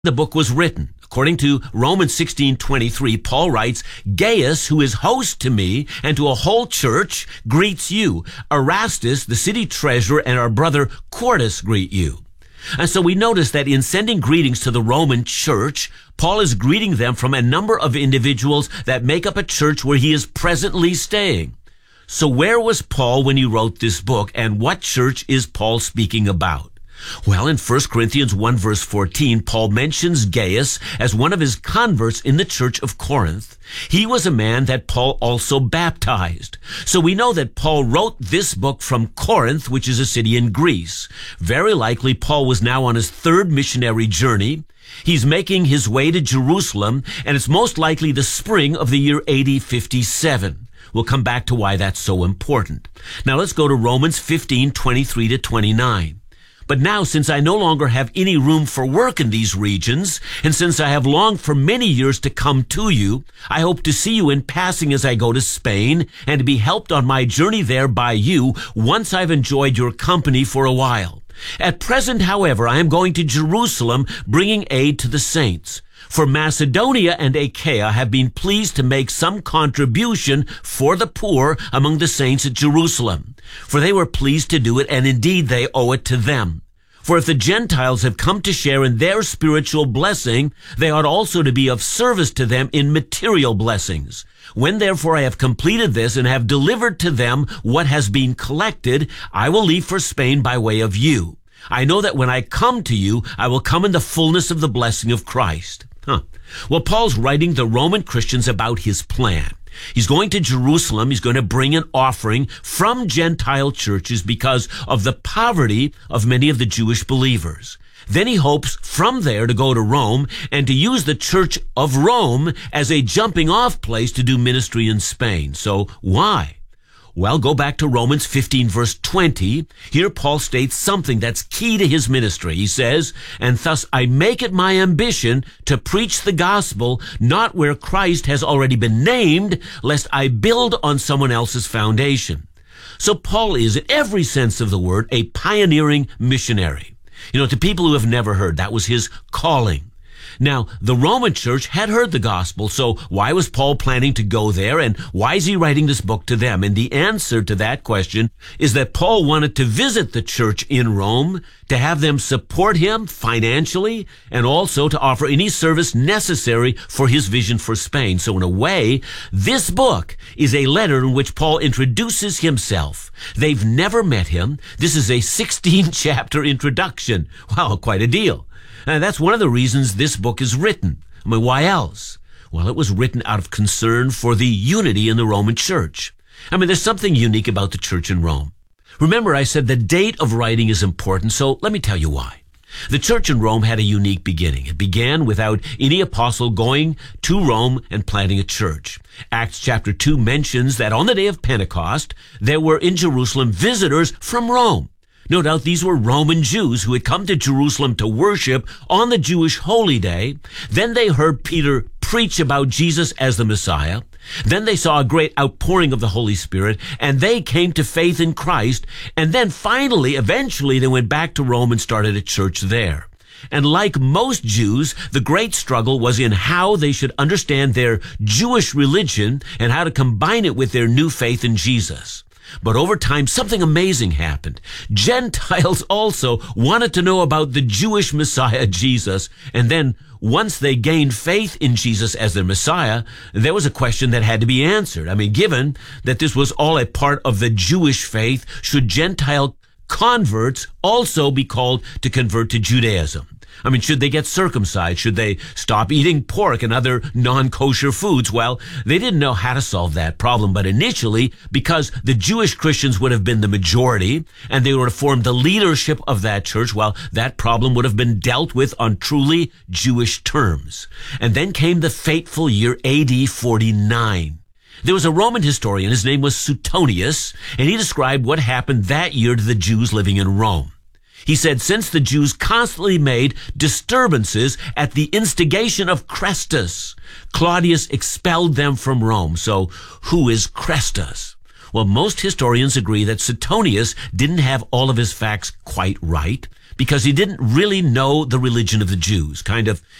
the book was written. According to Romans 16:23, Paul writes, Gaius, who is host to me and to a whole church, greets you. Erastus, the city treasurer, and our brother Quartus greet you. And so we notice that in sending greetings to the Roman church, Paul is greeting them from a number of individuals that make up a church where he is presently staying. So where was Paul when he wrote this book, and what church is Paul speaking about? Well, in 1 Corinthians 1 verse 14, Paul mentions Gaius as one of his converts in the church of Corinth. He was a man that Paul also baptized. So we know that Paul wrote this book from Corinth, which is a city in Greece. Very likely Paul was now on his third missionary journey. He's making his way to Jerusalem, and it's most likely the spring of the year AD 57. We'll come back to why that's so important. Now let's go to Romans 15:23 to 29. But now, since I no longer have any room for work in these regions, and since I have longed for many years to come to you, I hope to see you in passing as I go to Spain, and to be helped on my journey there by you once I've enjoyed your company for a while. At present, however, I am going to Jerusalem, bringing aid to the saints. For Macedonia and Achaia have been pleased to make some contribution for the poor among the saints at Jerusalem. For they were pleased to do it, and indeed they owe it to them. For if the Gentiles have come to share in their spiritual blessing, they ought also to be of service to them in material blessings. When therefore I have completed this and have delivered to them what has been collected, I will leave for Spain by way of you. I know that when I come to you, I will come in the fullness of the blessing of Christ. Well, Paul's writing the Roman Christians about his plan. He's going to Jerusalem. He's going to bring an offering from Gentile churches because of the poverty of many of the Jewish believers. Then he hopes from there to go to Rome and to use the Church of Rome as a jumping off place to do ministry in Spain. So why? Well, go back to Romans 15 verse 20. Here Paul states something that's key to his ministry. He says, and thus I make it my ambition to preach the gospel, not where Christ has already been named, lest I build on someone else's foundation. So Paul is, in every sense of the word, a pioneering missionary. To people who have never heard, that was his calling. Now, the Roman church had heard the gospel, so why was Paul planning to go there, and why is he writing this book to them? And the answer to that question is that Paul wanted to visit the church in Rome, to have them support him financially, and also to offer any service necessary for his vision for Spain. So in a way, this book is a letter in which Paul introduces himself. They've never met him. This is a 16-chapter introduction. Wow, quite a deal. And that's one of the reasons this book is written. Why else? Well, it was written out of concern for the unity in the Roman church. There's something unique about the church in Rome. Remember, I said the date of writing is important, so let me tell you why. The church in Rome had a unique beginning. It began without any apostle going to Rome and planting a church. Acts chapter 2 mentions that on the day of Pentecost, there were in Jerusalem visitors from Rome. No doubt these were Roman Jews who had come to Jerusalem to worship on the Jewish holy day. Then they heard Peter preach about Jesus as the Messiah. Then they saw a great outpouring of the Holy Spirit, and they came to faith in Christ. And then finally, eventually, they went back to Rome and started a church there. And like most Jews, the great struggle was in how they should understand their Jewish religion and how to combine it with their new faith in Jesus. But over time, something amazing happened. Gentiles also wanted to know about the Jewish Messiah, Jesus. And then once they gained faith in Jesus as their Messiah, there was a question that had to be answered. Given that this was all a part of the Jewish faith, should Gentile converts also be called to convert to Judaism? Should they get circumcised? Should they stop eating pork and other non-kosher foods? Well, they didn't know how to solve that problem, but initially, because the Jewish Christians would have been the majority, and they would have formed the leadership of that church, well, that problem would have been dealt with on truly Jewish terms. And then came the fateful year AD 49. There was a Roman historian, his name was Suetonius, and he described what happened that year to the Jews living in Rome. He said, since the Jews constantly made disturbances at the instigation of Chrestus, Claudius expelled them from Rome. So who is Chrestus? Well, most historians agree that Suetonius didn't have all of his facts quite right, because he didn't really know the religion of the Jews. Kind of